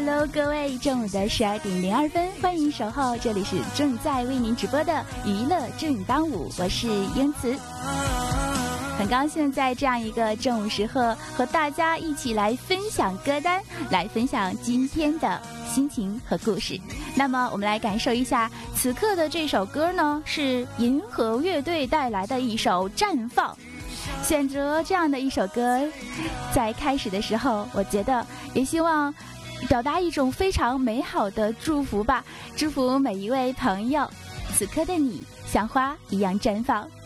Hello， 各位，中午的12:02，欢迎守候，这里是正在为您直播的娱乐正当午，我是英慈。很高兴在这样一个正午时刻和大家一起来分享歌单，来分享今天的心情和故事。那么我们来感受一下此刻的这首歌呢，是银河乐队带来的一首《绽放》。选择这样的一首歌，在开始的时候，我觉得也希望表达一种非常美好的祝福吧，祝福每一位朋友，此刻的你像花一样绽放。